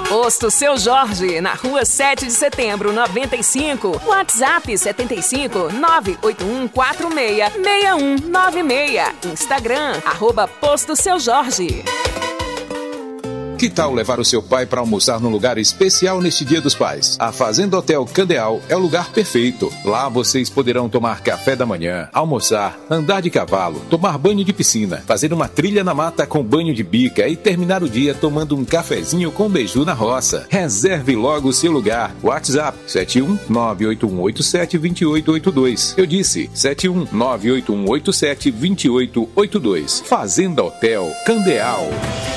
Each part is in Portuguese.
Posto Seu Jorge, na rua 7 de setembro, 95. WhatsApp 75 98146 6196. Instagram, @Posto Seu Jorge. Que tal levar o seu pai para almoçar num lugar especial neste Dia dos Pais? A Fazenda Hotel Candeal é o lugar perfeito. Lá vocês poderão tomar café da manhã, almoçar, andar de cavalo, tomar banho de piscina, fazer uma trilha na mata com banho de bica e terminar o dia tomando um cafezinho com beiju na roça. Reserve logo o seu lugar. WhatsApp 71981872882. Eu disse 71981872882. Fazenda Hotel Candeal.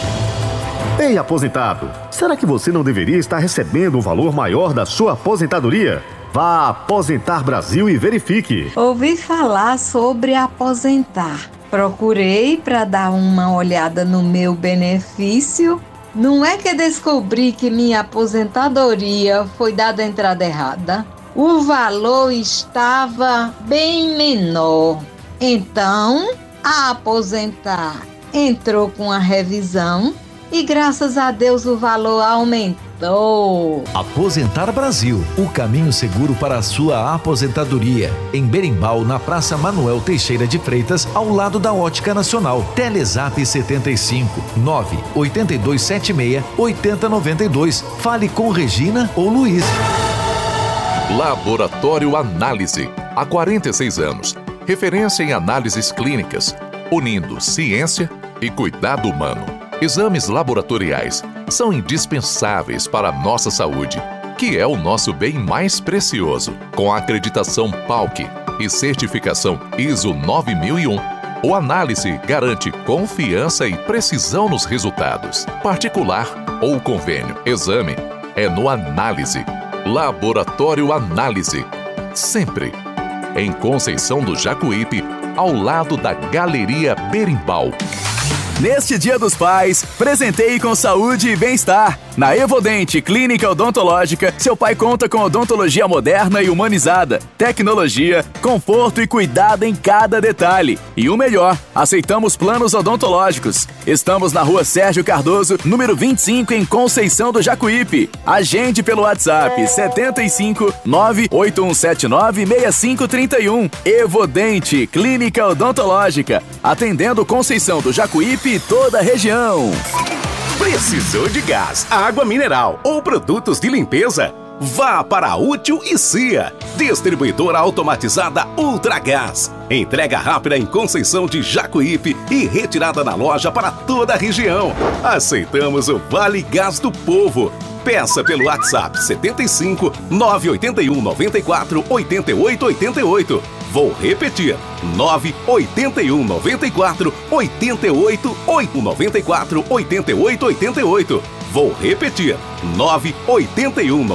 Ei, aposentado, será que você não deveria estar recebendo um valor maior da sua aposentadoria? Vá a Aposentar Brasil e verifique. Ouvi falar sobre aposentar. Procurei para dar uma olhada no meu benefício. Não é que descobri que minha aposentadoria foi dada a entrada errada. O valor estava bem menor. Então, a Aposentar entrou com a revisão e graças a Deus o valor aumentou. Aposentar Brasil, o caminho seguro para a sua aposentadoria. Em Berimbau, na Praça Manuel Teixeira de Freitas, ao lado da Ótica Nacional. Telezap 75 98276 8092. Fale com Regina ou Luiz. Laboratório Análise. Há 46 anos. Referência em análises clínicas, unindo ciência e cuidado humano. Exames laboratoriais são indispensáveis para a nossa saúde, que é o nosso bem mais precioso. Com a acreditação PALC e certificação ISO 9001, o Análise garante confiança e precisão nos resultados. Particular ou convênio, exame é no Análise. Laboratório Análise. Sempre em Conceição do Jacuípe, ao lado da Galeria Berimbau. Neste Dia dos Pais, presenteie com saúde e bem-estar. Na Evodente Clínica Odontológica, seu pai conta com odontologia moderna e humanizada, tecnologia, conforto e cuidado em cada detalhe. E o melhor, aceitamos planos odontológicos. Estamos na Rua Sérgio Cardoso, número 25, em Conceição do Jacuípe. Agende pelo WhatsApp 75 98179 6531. Evodente Clínica Odontológica, atendendo Conceição do Jacuípe e toda a região. Precisou de gás, água mineral ou produtos de limpeza? Vá para a Útil e Cia, distribuidora automatizada Ultragás. Entrega rápida em Conceição de Jacuípe e retirada na loja para toda a região. Aceitamos o Vale Gás do Povo. Peça pelo WhatsApp 75 981 94 88 88. Vou repetir, 981 94 88 94 88 88. Vou repetir, 981